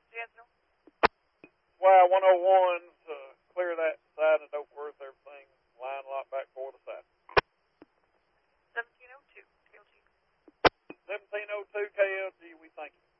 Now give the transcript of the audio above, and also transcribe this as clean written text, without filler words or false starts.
Schedule. Wow, 101's clear that side and don't worth everything. Line lot back for the side. 1702, KLG. 1702 KLG, we thank you.